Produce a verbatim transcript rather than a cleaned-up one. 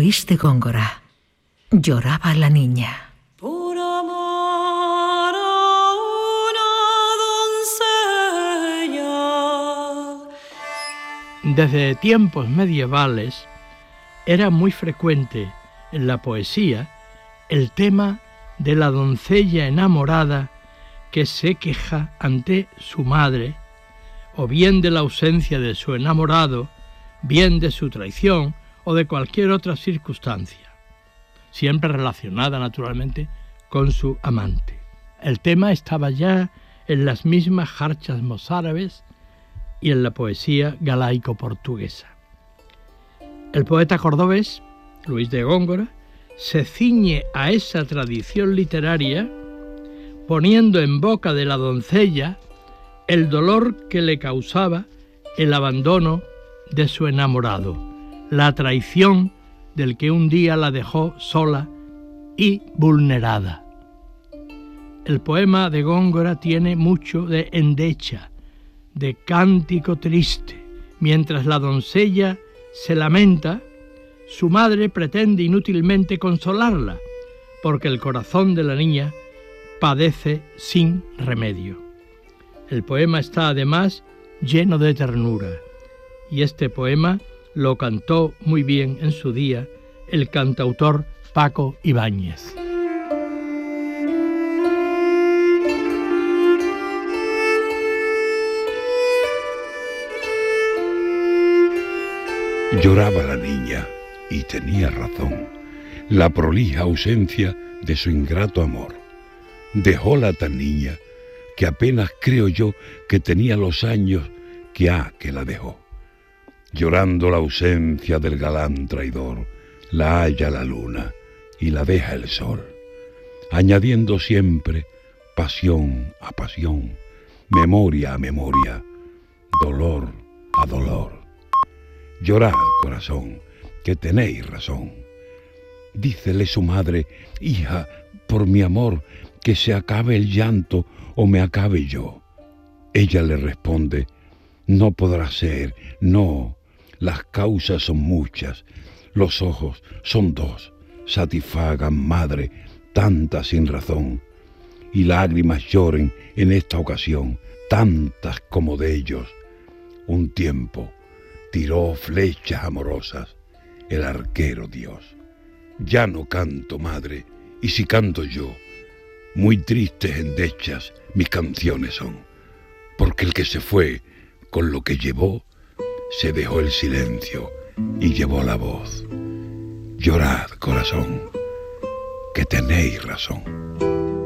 Luis de Góngora. Lloraba la niña. Por amor a una doncella. Desde tiempos medievales era muy frecuente en la poesía el tema de la doncella enamorada que se queja ante su madre, o bien de la ausencia de su enamorado, bien de su traición o de cualquier otra circunstancia, siempre relacionada naturalmente con su amante. El tema estaba ya en las mismas jarchas mozárabes y en la poesía galaico-portuguesa. El poeta cordobés, Luis de Góngora, se ciñe a esa tradición literaria poniendo en boca de la doncella el dolor que le causaba el abandono de su enamorado, la traición del que un día la dejó sola y vulnerada. El poema de Góngora tiene mucho de endecha, de cántico triste. Mientras la doncella se lamenta, su madre pretende inútilmente consolarla, porque el corazón de la niña padece sin remedio. El poema está además lleno de ternura, y este poema lo cantó muy bien en su día el cantautor Paco Ibáñez. Lloraba la niña, y tenía razón, la prolija ausencia de su ingrato amor. Dejóla tan niña, que apenas creo yo que tenía los años que ha que la dejó. Llorando la ausencia del galán traidor, la halla la luna y la deja el sol, añadiendo siempre pasión a pasión, memoria a memoria, dolor a dolor. Llorad, corazón, que tenéis razón. Dícele su madre: hija, por mi amor, que se acabe el llanto o me acabe yo. Ella le responde: no podrá ser, no, las causas son muchas, los ojos son dos, satisfagan, madre, tantas sin razón, y lágrimas lloren en esta ocasión, tantas como de ellos. Un tiempo tiró flechas amorosas el arquero Dios. Ya no canto, madre, y si canto yo, muy tristes endechas mis canciones son, porque el que se fue con lo que llevó, se dejó el silencio y llevó la voz. Llorad, corazón, que tenéis razón.